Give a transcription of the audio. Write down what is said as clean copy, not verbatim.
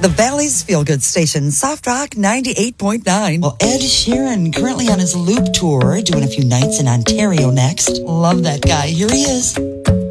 The Valley's feel-good station, Soft Rock 98.9. Well, Ed Sheeran currently on his Loop tour, doing a few nights in Ontario next. Love that guy. Here he is.